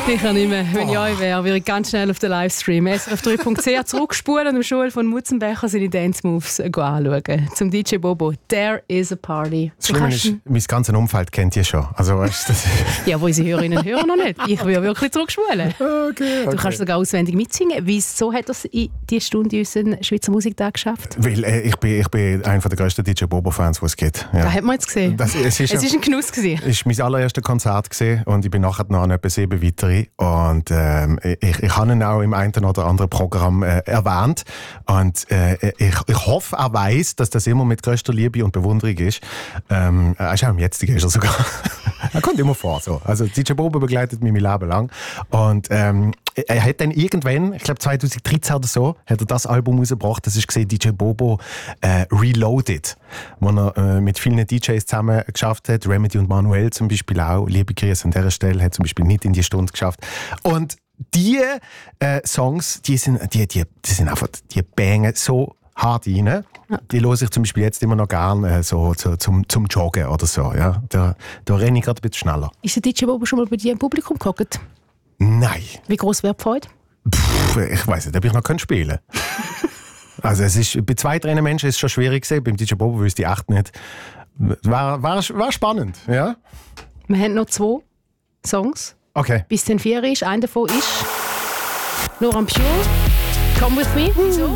Ich kann nicht mehr. Wenn ich euch wäre, würde ich ganz schnell auf den Livestream srf3.ch zurückspulen und im Schul von Mutzenbecher seine Dance Moves anschauen. Zum DJ Bobo. There is a party. Das Schlimme ist, mein ganzes Umfeld kennt ihr schon. Also, weißt du, das ja, wo unsere Hörerinnen und Hörer noch nicht. Ich will wirklich zurückspulen. Okay. Du kannst sogar auswendig mitsingen. Wieso hat das in dieser Stunde unseren Schweizer Musiktag geschafft? Weil ich bin einer der grössten DJ Bobo-Fans, die es gibt. Ja. Das hat man jetzt gesehen. Es ist ein Genuss gewesen. Es war mein allererstes Konzert gewesen, und ich bin nachher noch an etwa 7 weitere. Und ich habe ihn auch im einen oder anderen Programm erwähnt. Und ich hoffe, er weiss, dass das immer mit grösster Liebe und Bewunderung ist. Er ist auch im Jetzigen ist er sogar. Er kommt immer vor. So. Also DJ Bobo begleitet mich mein Leben lang. Und er hat dann irgendwann, ich glaube 2013 oder so, hat er das Album rausgebracht. Das ist DJ Bobo Reloaded, wo er mit vielen DJs zusammen geschafft hat. Remedy und Manuel zum Beispiel auch. Liebe Grüße an dieser Stelle, hat zum Beispiel nicht in die Stunde geschafft. Und die Songs, die sind einfach, die bangen so hart rein. Ja. Die höre ich zum Beispiel jetzt immer noch gerne so zum Joggen oder so. Ja. Da renne ich gerade ein bisschen schneller. Ist der DJ Bobo schon mal bei dir im Publikum gehockt? Nein. Wie gross wäre die Freude? Ich weiss nicht, ob ich noch spielen kann. Also es ist, bei 2, 3 Menschen ist es schon schwierig gewesen. Beim DJ Bobo wüsste ich echt nicht. War spannend, ja? Wir haben noch 2 Songs. Okay. Bis 4 ist. Einer davon ist Laurent Pure. Come with me. So.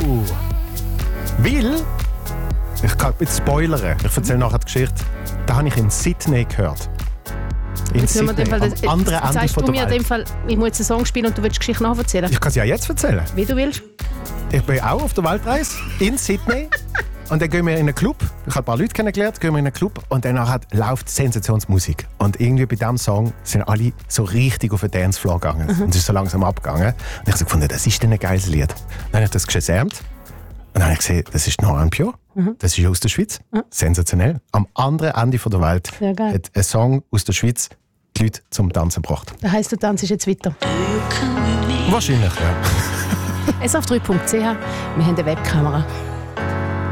Weil, ich kann ein bisschen spoilern. Ich erzähle nachher die Geschichte. Da habe ich in Sydney gehört. In Sydney, am anderen Ende von der Welt. Ich muss jetzt einen Song spielen und du willst die Geschichte nacherzählen. Ich kann sie ja jetzt erzählen. Wie du willst. Ich bin auch auf der Weltreise in Sydney. Und dann gehen wir in einen Club. Ich habe ein paar Leute kennengelernt, gehen wir in einen Club und danach läuft Sensationsmusik. Und irgendwie bei diesem Song sind alle so richtig auf den Dancefloor gegangen. Und es ist so langsam abgegangen. Und ich habe so gefunden, das ist ein geiles Lied. Dann habe ich das gesamt. Und dann habe ich gesehen, das ist Laurent Pure. Das ist aus der Schweiz. Sensationell. Am anderen Ende der Welt hat ein Song aus der Schweiz die Leute zum Tanzen gebracht. Das heisst, du tanzt jetzt weiter? Wahrscheinlich, ja. srf3.ch. Wir haben eine Webkamera.